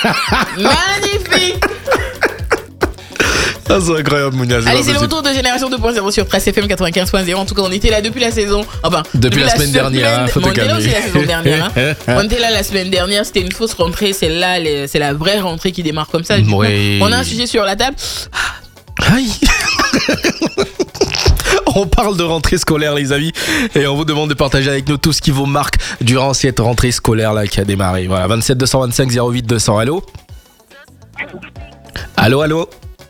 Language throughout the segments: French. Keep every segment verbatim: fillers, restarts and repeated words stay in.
Magnifique. Ah, c'est incroyable, Mounia. C'est Allez, c'est le retour de Génération deux point zéro sur Presse F M quatre-vingt-quinze point zéro. En tout cas, on était là depuis la saison. Enfin, depuis, depuis la, la semaine dernière. Hein, faut on te était là aussi calmer. la saison dernière. Hein. On était là la semaine dernière. C'était une fausse rentrée. Celle-là, les, c'est la vraie rentrée qui démarre comme ça. Du oui. coup, on a un sujet sur la table. Aïe. On parle de rentrée scolaire, les amis, et on vous demande de partager avec nous tout ce qui vous marque durant cette rentrée scolaire là qui a démarré. Voilà, vingt-sept deux cent vingt-cinq zéro huit deux cents. Allô. Allô, allô.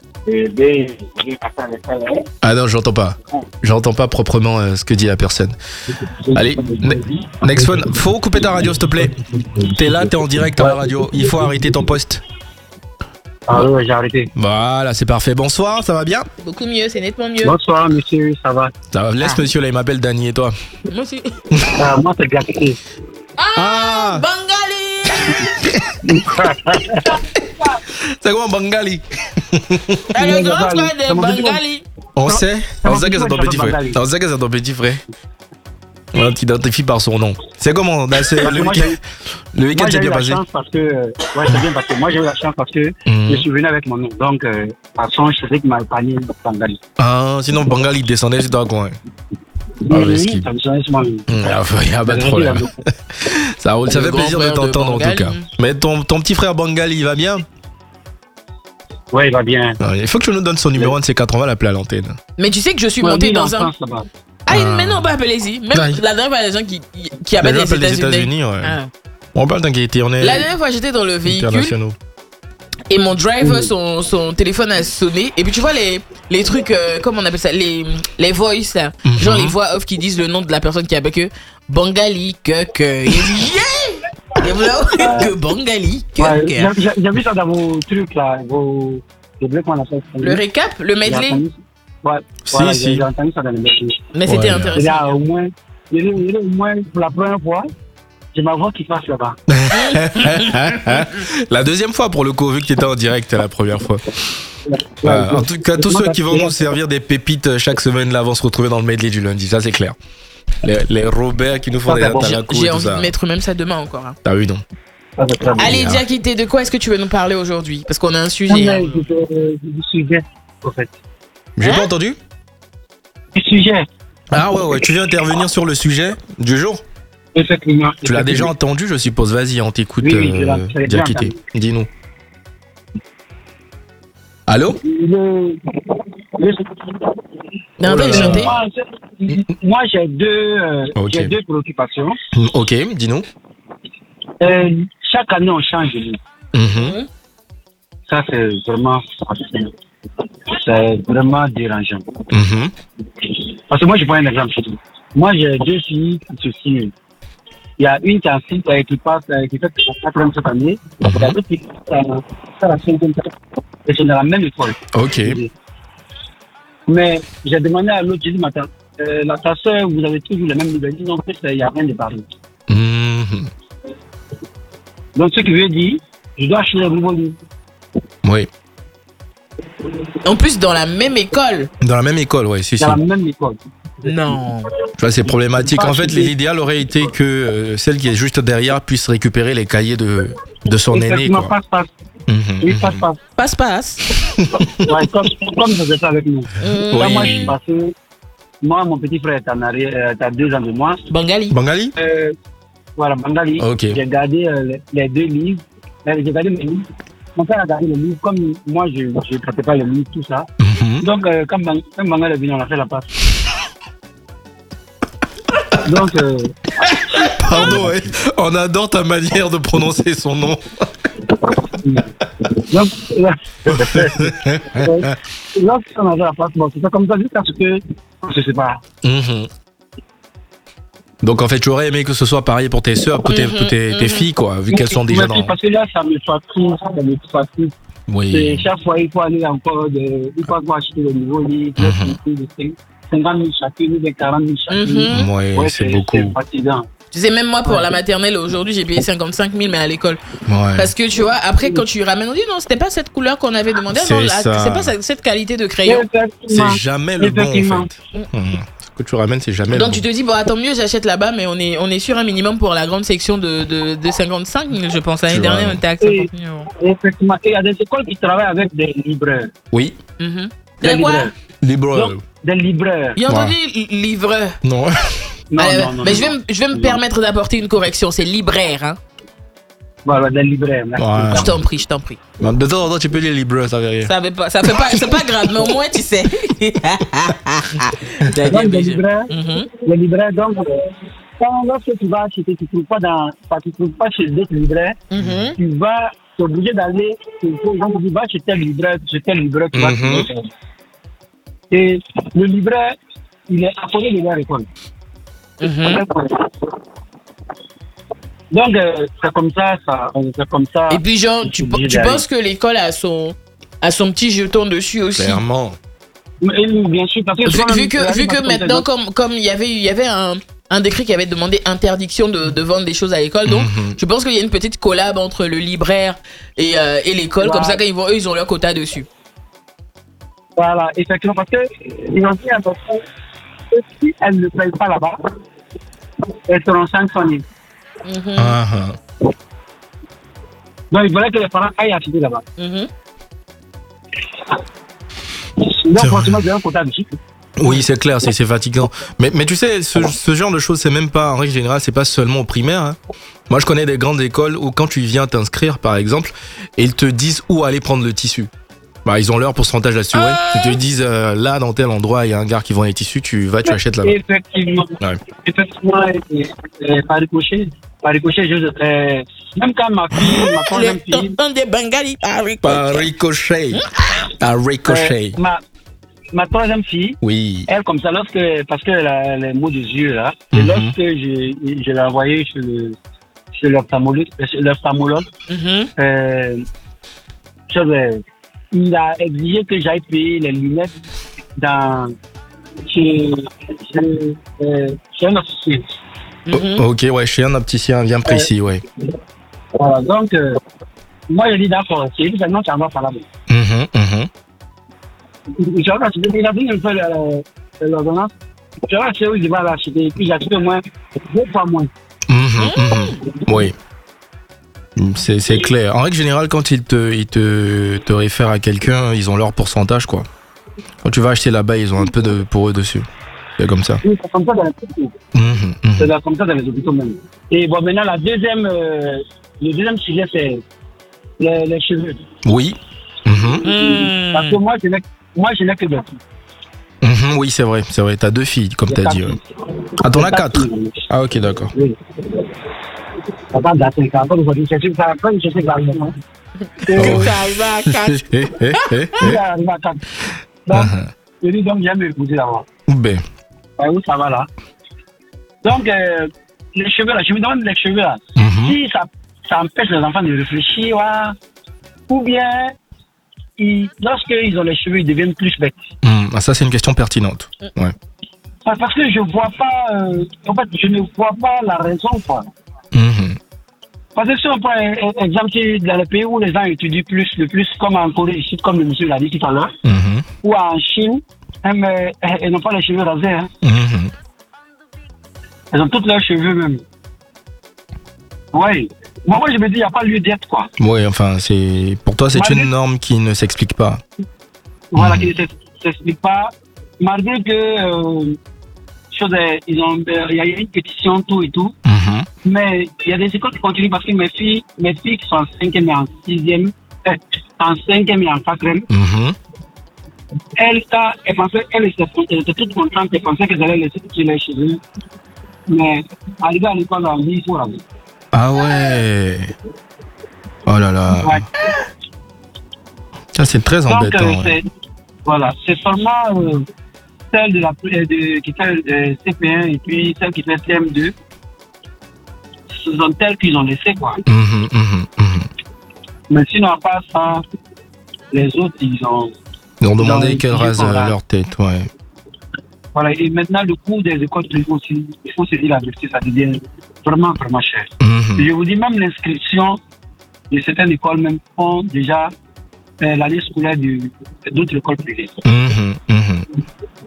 Ah non, j'entends pas. J'entends pas proprement euh, ce que dit la personne. Allez, ne- next phone. Faut couper ta radio, s'il te plaît. T'es là, t'es en direct à la radio. Il faut arrêter ton poste. Ah oui, j'ai arrêté. Voilà, c'est parfait. Bonsoir, ça va bien? Beaucoup mieux, c'est nettement mieux. Bonsoir, monsieur, ça va? Ça va. Laisse monsieur là, il m'appelle Dany, et toi? Moi aussi. Ah, moi, c'est Gatti. Ah, Ah. Bangali. C'est comment Bangali? Ah, le grand frère de Bangali. On sait, on sait que c'est ton petit frère. Bangali. On sait que c'est ton petit frère. On t'identifie par son nom. C'est comment? Là, c'est le Moi, week-end, j'ai- le week-end Moi, s'est j'ai eu bien la passé. chance parce que. euh, Ouais, c'est bien passé. Moi, j'ai eu la chance parce que Mhm. je suis venu avec mon nom. Donc, euh, par son, je sais qu'il m'a épargné Bangali. Ah, sinon Bangali descendait sur ton coin. Ah, Oui, mesquine. ça me sonne sur moi. Il n'y a pas de problème. Ça roule, ça Le fait grand plaisir de frère de t'entendre en tout Bangali. cas. Mais ton, ton petit frère Bangali, il va bien? Ouais, il va bien. Non, il faut que tu nous donnes son numéro, un de ces quatre, on va l'appeler à l'antenne. Mais tu sais que je suis Ouais, montée lui, il est en dans un. France, là-bas. Ah, Ah. mais non, pas appelez-y. Même Ah, il- la dernière fois, il y a des gens qui, qui appellent Les les gens appellent les États-Unis. États-Unis, ouais. Ah. On parle d'inquiéter, on est La dernière fois, j'étais dans le véhicule internationaux. et mon driver, son, son téléphone a sonné. Et puis tu vois les, les trucs, euh, comment on appelle ça, les, les voice, là. Mhm. Genre les voix off qui disent le nom de la personne qui a avec eux. Bangali, que, que. Il dit yeah! Et voilà, que Bangali, que, Ouais, que. j'ai- j'ai j'ai vu ça dans vos trucs, là. Vos. Je sais plus comment on appelle ça. Le récap, le J'ai medley. entendu- Ouais, Si, voilà, si. j'ai j'ai entendu ça dans le métier. Mais c'était Ouais. Il y intéressant. a au moins. Il y a il y a au moins, pour la première fois, j'ai ma voix qui passe là-bas. La deuxième fois pour le coup, vu que tu étais en direct la première fois. Euh, en tout cas, tous ceux qui vont nous servir des pépites chaque semaine là vont se retrouver dans le medley du lundi, ça c'est clair. Les, les Robert qui nous font Ça, des c'est bon. atalakou J'ai et tout envie ça. de mettre même ça demain encore. Hein. Ah oui, non. Ça, c'est très bien. Allez, Ah. Diakité, de quoi est-ce que tu veux nous parler aujourd'hui? Parce qu'on a un Non, sujet. mais hein. du- euh, du sujet, en fait. J'ai Hein pas entendu? Du sujet, Ah ouais, ouais, tu viens intervenir sur le sujet du jour? effectivement. Tu l'as déjà entendu, je suppose. Vas-y, on t'écoute, Oui, oui, je l'ai- euh, je l'ai déjà Diakité. entendu. Dis-nous. Allô? Le, le, Non, Oh là t'as là. chanté. moi, c'est- moi, j'ai deux, euh, Ok. j'ai deux préoccupations. Mm, Ok, dis-nous. Euh, chaque année, on change de livre. Mhm. Ça, c'est vraiment, c'est vraiment dérangeant. Mhm. Parce que moi, je prends un exemple. Moi, j'ai deux filles qui se suivent. Il y a une qui a six, euh, qui passe, euh, qui fait la quatrième cette année. Il y a l'autre qui fait euh, fait la cinquième cette année. Et c'est dans la même école. Ok. Mais j'ai demandé à l'autre, j'ai dit, attends, euh, la, ta soeur, vous avez toujours le même niveau. Elle dit, non, en fait, il n'y a rien de pareil. Mhm. Donc, ce qui veut dire, je dois acheter un nouveau livre. Oui. En plus, dans la même école. Dans la même école, ouais, si, si. Dans la même école. Non. Ça, c'est problématique. Pas En fait, acheter. l'idéal aurait été que euh, celle qui est juste derrière puisse récupérer les cahiers de, de son aîné. Effectivement, Quoi. passe, passe. Mhm, Oui, mhm. passe, passe. Passe, passe. Ouais, comme, comme ça s'est fait avec nous. Mmh. Là, Oui. moi, je suis passé. Moi, mon petit frère est en arrière, euh, t'as deux ans de moi. Bangali. Bangali? Euh, voilà, Bangali. Ok. J'ai gardé euh, les, les deux livres. Euh, J'ai gardé mes livres. Mon père a gardé les livres. Comme moi, je ne traitais pas les livres, tout ça. Mhm. Donc, euh, quand, Bang- quand Bangali est venu, on a fait la passe. Donc, euh, Pardon, ouais. On adore ta manière de prononcer son nom. donc là, euh, lorsqu'on a fait la passe, bon, c'est pas comme ça jusqu'à ce que on se sépare. Mhm. Donc, en fait, tu aurais aimé que ce soit pareil pour tes sœurs, pour tes, Mhm, pour tes, tes mhm. filles, quoi, vu qu'elles sont déjà Merci, dans. Parce que là, ça me fatigue, ça me fatigue. Et Oui. chaque fois, il faut aller encore, de, il faut encore acheter le nouveau livre, Mhm. de cinquante mille chacune, de quarante mille chacune. Mhm. Ouais, Ouais, c'est beaucoup. C'est fatigant. Tu sais, même moi, pour la maternelle, aujourd'hui, j'ai payé cinquante-cinq mille, mais à l'école. Ouais. Parce que tu vois, après, quand tu ramènes, on dit non, c'était pas cette couleur qu'on avait demandé. C'est Non, là, ça. c'est pas cette cette qualité de crayon. Effectivement. C'est jamais le bon, en Effectivement. fait. Mhm. que tu ramènes, c'est jamais. Donc le tu bon. te dis, bon, attends, mieux, j'achète là-bas, mais on est, on est sur un minimum pour la grande section de, de, de cinquante-cinq mille, je pense. L'année Tu vois. dernière, on était à cinquante mille euros. Effectivement. Et il y a des écoles qui travaillent avec des libraires. Oui, Mhm. Des C'est quoi? libraires. libre. Donc, des libraires. J'ai entendu li- livreur. Non. Non, Allez, non, non. mais non, je vais, non. me- je vais me Non. permettre d'apporter une correction, c'est libraire. Hein. Voilà, des libraires. merci. Ouais. Je t'en prie, je t'en prie. De temps en temps, tu peux les libres, ça veut rien. Ça fait pas, ça fait pas, c'est pas grave, mais au moins tu sais. T'as dit Donc, des obligé. libraires, Mhm. les libraires, donc, euh, quand lorsque tu vas acheter, tu ne trouves pas dans, enfin, tu trouves pas chez d'autres libraires, Mhm. tu vas, tu es obligé d'aller, chez eux. Donc, tu vas chez tel libraire, chez tel libraire, tu vas Mhm. trouver ça. Et le libraire, il est appelé de leur école. Mhm. Donc, euh, c'est comme ça, ça, c'est comme ça. Et puis genre, tu, obligé tu d'aller. penses que l'école a son, a son petit jeton dessus aussi. Clairement. Et oui, bien sûr, parce que Vu, toi-même, vu tu que, arrives vu à que ton maintenant, téléphone. comme, comme il y avait, il y avait un, un décret qui avait demandé interdiction de, de vendre des choses à l'école, donc Mhm. je pense qu'il y a une petite collab entre le libraire et, euh, et l'école, comme Ouais. ça quand ils vont, eux, ils ont leur quota dessus. Voilà, effectivement, parce que ils ont dit à peu près que si elles ne payent pas là-bas, elles seront cinq cent mille. Mhm. Ah, ah. Donc, il fallait que les parents aillent acheter là-bas. Mhm. Donc, C'est forcément, j'ai un quota dessus. Oui, c'est clair, c'est c'est fatigant. Mais, mais tu sais, ce, ce genre de choses, c'est même pas, en règle générale, c'est pas seulement au primaire. Hein. Moi, je connais des grandes écoles où quand tu viens t'inscrire, par exemple, et ils te disent où aller prendre le tissu. Bah, ils ont leur pourcentage là-dessus, ouais. Ils te disent, euh, là, dans tel endroit, il y a un gars qui vend les tissus, tu vas, tu achètes là-bas. Effectivement. Ouais. Effectivement, et, et, et par ricochet, par ricochet, je, euh, même quand ma fille, ma troisième Le fille, tonton des Bengali par Par ricochet. Par ricochet. euh, ma, ma troisième fille, Oui. elle, comme ça, lorsque, parce qu'elle a les mots des yeux, là, et Mhm. lorsque je, je l'ai envoyée chez le, chez l'ophtalmologue, chez l'ophtalmologue, Mhm. euh, je vais- il a exigé que j'aille payer les lunettes dans, chez, chez, euh, chez un officier. Mhm. O- ok, ouais, chez un opticien bien précis, ouais. Voilà, donc, euh, moi, je dis d'accord, c'est dit seulement tu en vas par là-bas. Mhm, mhm. Je vois, il a dit une fois l'ordonnance, je vois, c'est où il va l'acheter, et puis j'ai acheté au moins deux fois moins. Mhm, mhm. Oui. C'est c'est clair. En règle générale, quand ils te, ils te, te réfèrent à quelqu'un, ils ont leur pourcentage, quoi. Quand tu vas acheter là-bas, ils ont un peu de pour eux dessus. C'est comme ça. Oui, c'est comme ça dans les hôpitaux. Mhm, mhm. C'est comme ça dans les hôpitaux même. Et bon, maintenant, la deuxième, euh, le deuxième sujet, c'est les, les cheveux. Oui. Mhm, Mhm. Parce que moi, je n'ai moi, je n'ai que deux filles. mhm, oui, c'est vrai, c'est vrai. T'as deux filles, comme J'ai t'as quatre dit. ouais. filles. Ah, t'en J'ai as quatre quatre. filles. Ah, ok, d'accord. Oui. Papa, d'accord, quand on va chercher ça, quand on cherche l'argent, Que ça arrive à quatre. Eh, eh, eh, il arrive à quatre. Donc, je dis donc, viens m'épouser là-bas. eh. Ben. Ah, où ça va là? Donc, euh, les cheveux là, je me demande les cheveux là. Mhm. Si ça, ça empêche les enfants de réfléchir, ouais, ou bien, ils, lorsqu'ils ont les cheveux, ils deviennent plus bêtes. Mhm. Ah, ça, c'est une question pertinente. Ouais. Ah, parce que je vois pas, euh, en fait, je ne vois pas la raison, quoi. Mhm. Parce que si on prend un un exemple si dans les pays où les gens étudient plus, le plus, comme en Corée du Sud, comme le monsieur l'a dit tout à l'heure, Mhm. ou en Chine, hein, mais, euh, elles n'ont pas les cheveux rasés, hein. Mhm. Elles ont tous leurs cheveux même. Oui. Moi, moi, je me dis, il n'y a pas lieu d'être, quoi. Oui, enfin, c'est pour toi, c'est Malgré- une norme qui ne s'explique pas. Voilà, Mhm. qui ne s'ex- s'explique pas. Malgré que, euh, chose, euh, ils ont, euh, il y a eu une pétition, tout et tout. Mhm. Mais il y a des écoles qui continuent parce que mes filles, mes filles qui sont en cinquième et en sixième, euh, en cinquième et en quatrième, Mhm. elles, ça, elles pensaient, elles étaient, elles étaient toutes contentes, elles pensaient qu'elles allaient laisser tirer les cheveux. Mais, arrivé à l'école, on dit, il faut raser. Ah ouais. Oh là là. Ouais. Ça, c'est très Donc, embêtant. euh, ouais. c'est, voilà, c'est seulement euh, celle de la, euh, de, qui fait euh, C P un et puis celle qui fait C M deux. Ce sont elles qu'ils ont laissé, quoi. Mhm, mhm, mhm. Mais sinon, à part ça, les autres, ils ont. Ils ont demandé Dans- qu'elles ils rasent font euh, la- leur tête, ouais. Voilà, et maintenant, le coût des écoles privées aussi, il faut se dire la vérité, ça devient vraiment, vraiment cher. Mhm. Et je vous dis, même l'inscription de certaines écoles même font déjà euh, l'année scolaire de- d'autres écoles privées. Mhm, mhm.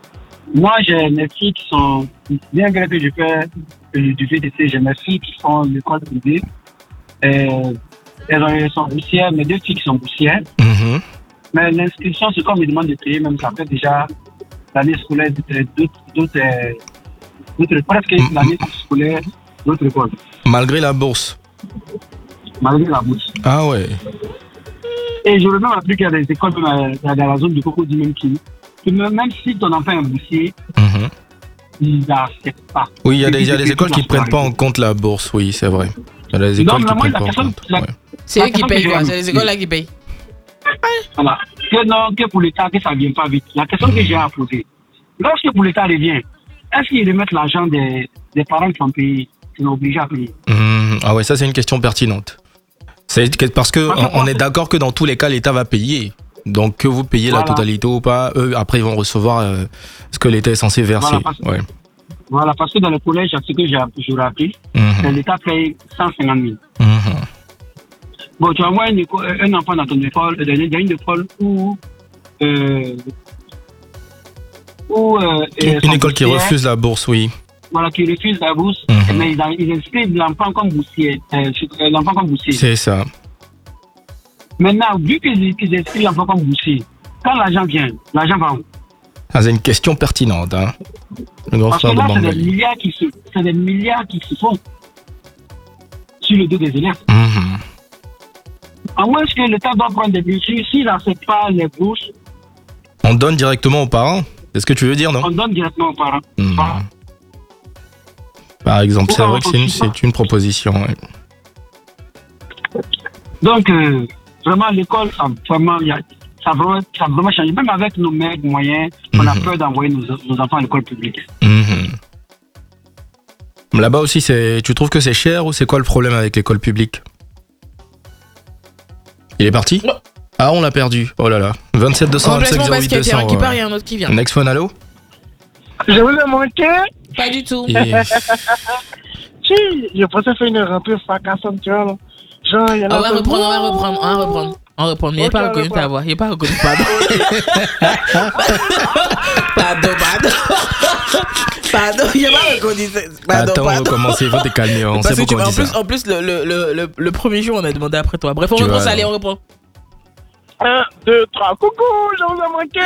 Moi, j'ai mes filles qui sont, bien que je fais euh, du V T C, j'ai mes filles qui font l'école privée. Euh, elles, ont- elles sont boursières, mes deux filles qui sont boursières. Mhm. Mais l'inscription, c'est comme ils demandent de payer, même ça fait déjà l'année scolaire d'autres, d'autres, d'autres, euh, d'autres- presque l'année scolaire d'autres écoles, Malgré la bourse. malgré la bourse. Ah ouais. Et je même appris qu'il y a des écoles même, euh, dans la zone du Cocody même qui, que même même si ton enfant est boursier, Mhm. ils n'acceptent pas. Oui, il y a des, il y a des C'est écoles qui tout prennent pas dans en compte la bourse, oui, c'est vrai. Il y a des Donc, écoles qui vraiment, prennent la pas en personne- compte. la- ouais. C'est eux qui Attends, payent que quoi? j'ai C'est les un- écoles là qui payent. Voilà. Que non, que pour l'État, que ça ne vient pas vite. La question que j'ai à poser, lorsque pour l'État revient, est-ce qu'ils remettent l'argent des, des parents qui sont payés, qui sont obligés à payer? Mhm. Ah ouais, ça c'est une question pertinente. C'est que- parce que Parce que on, on moi, est d'accord que dans tous les cas l'État va payer. Donc que vous payez la Voilà. totalité ou pas, eux après ils vont recevoir euh, ce que l'État est censé verser. Voilà, parce- Ouais. Voilà, parce que dans le collège, ce que j'ai j'ai appris, Mhm. c'est l'État paye cent cinquante mille. Mhm. Bon, tu envoies une école- un enfant dans ton école, dans une dans une école où. Euh, où euh, Une, euh, une son école qui boursier, refuse la bourse, oui. Voilà, qui refuse la bourse, Mhm. mais ils, ils inscrivent l'enfant comme boursier. Euh, euh, l'enfant comme boursier. C'est ça. Maintenant, vu qu'ils qu'ils inscrivent l'enfant comme boursier, quand l'argent vient, l'argent va où? Ah, c'est une question pertinente. Hein. Le grand Parce que frère de là, c'est des Bangali. milliards qui se, c'est des milliards qui se font sur le dos des élèves. Mhm. En moins, est-ce que l'État doit prendre des mesures s'il n'accepte pas les bourses, On donne directement aux parents. C'est ce que tu veux dire, non? on donne directement aux parents. Mhm. Voilà. Par exemple, c'est Pourquoi vrai que c'est une, on c'est une proposition. ouais. Donc, euh, vraiment, l'école, ça, vraiment, il y a- ça, a vraiment, ça a vraiment changé. Même avec nos maîtres moyens, on a Mhm. peur d'envoyer nos, nos enfants à l'école publique. Mhm. Là-bas aussi, c'est. Tu trouves que c'est cher ou c'est quoi le problème avec l'école publique? Il est parti? Non. Ah, on l'a perdu. Oh là là. vingt-sept deux cent vingt-cinq Remplacement zéro parce huit qu'il y a deux quelqu'un cents. qui part et un autre qui vient. Next one, allô? Je vous ai manqué. Pas du tout. Et- Si, je pensais faire une rentrée fracassante, tu vois. Là. Genre, il y en a On va qui- reprendre, on va reprendre, on va reprendre. On va reprendre. Mais il n'a Ok, pas on reconnu reprend. ta voix. Il n'a pas reconnu. Pardon. Pardon, pardon. Pardon, il n'a pas reconnu. Pardon, Attends, on va pardon. commencer. Il faut te calmer. On Parce sait que tu pourquoi vas- on en dit plus, ça. en plus le, le, le, le, le premier jour, on a demandé après toi. Bref, on Tu reprend vois, ça, allez, alors. on reprend. Un, deux, trois. Coucou, je vous ai manqué.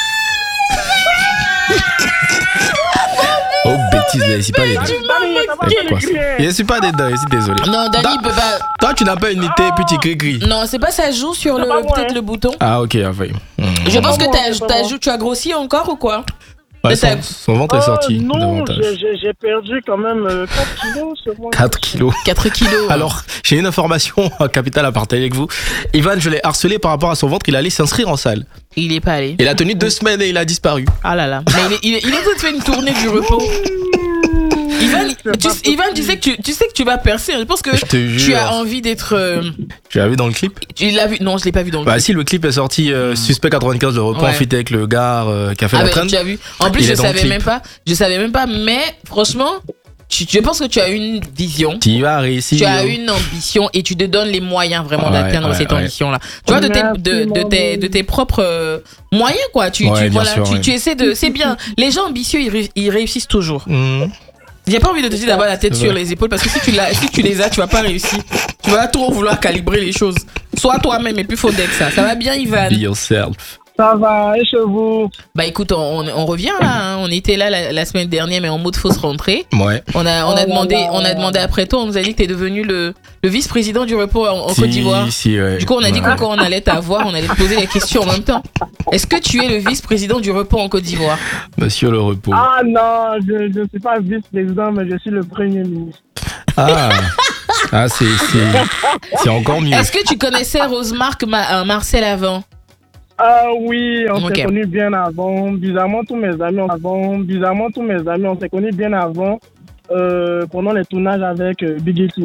Oh, bêtise, là, ici pas les dents. Dani, ça va, C'est je quoi l'ai ça? crié. Je suis pas dedans, ici, désolé. Non, Dani, il peut pas. Toi, tu n'as pas imité petit gris-gris. Non, c'est pas ça joue sur le pas moi, peut-être hein. le bouton. Ah, ok, ah, oui. Hmm. Je pense que moi, t'as- c'est pas t'as moi. jou- tu as grossi encore ou quoi? Ouais, t'as- son, son ventre est Oh, sorti non, davantage. j'ai- j'ai j'ai perdu quand même euh, quatre kilos sur moi. quatre kilos. quatre kilos. hein. Alors, j'ai une information capitale à partager avec vous. Ivan, je l'ai harcelé par rapport à son ventre. Il allait s'inscrire en salle. Il est pas allé. Il a tenu deux semaines et il a disparu. Ah là là. Mais il est, il est, il est en train de faire une tournée du repos. Ivan, tu, Ivan, tu sais que tu, tu sais que tu vas percer. Je pense que Je te tu jure. as envie d'être. euh, Tu l'as vu dans le clip? tu l'as vu? Non, je l'ai pas vu dans le. Bah si, le clip est sorti. euh, Suspect quatre-vingt-quinze, le reprend Ouais. en feat avec le gars euh, qui a fait Ah la ben, traîne. tu as vu. En plus, Il je est dans le savais clip. même pas. Je savais même pas. Mais franchement, tu, je pense que tu as une vision. Tu vas réussir. Tu as une ambition et tu te donnes les moyens vraiment Ouais, d'atteindre ouais, cette ouais. ambition-là. Tu vois, de tes, Merci, de, de mon tes, Dieu. de tes propres euh, moyens, quoi. Tu, Ouais, tu, bien voilà, sûr, tu, ouais. tu essaies de. C'est bien. Les gens ambitieux, ils, ré- ils réussissent toujours. Mhm. J'ai pas envie de te dire d'avoir la tête C'est sur vrai. les épaules parce que si tu, l'as, si tu les as, tu vas pas réussir. Tu vas trop vouloir calibrer les choses. Sois toi-même et puis faut d'être ça. Ça va bien, Ivan? Be yourself. Ça va, et chez vous? Bah écoute, on, on revient là. hein. On était là la, la semaine dernière, mais en mode fausse rentrée. Ouais. On a, on Oh a là demandé, là. on a demandé après toi. On nous a dit que t'es devenu le, le vice-président du repos en, en Si, Côte d'Ivoire. si, ouais. Du coup, on a dit Ouais. que quand on allait t'avoir, on allait te poser les questions en même temps. Est-ce que tu es le vice-président du repos en Côte d'Ivoire? Monsieur le repos. Ah non, je ne suis pas vice-président, mais je suis le premier ministre. Ah, ah c'est, c'est, c'est encore mieux. Est-ce que tu connaissais Rosemarc Ma- euh, Marcel avant? Ah oui, on Ok. s'est connus bien avant. Bizarrement, tous mes amis, on- avant. Bizarrement, tous mes amis, on s'est connus bien avant. Euh, pendant les tournages avec euh, Biggie King.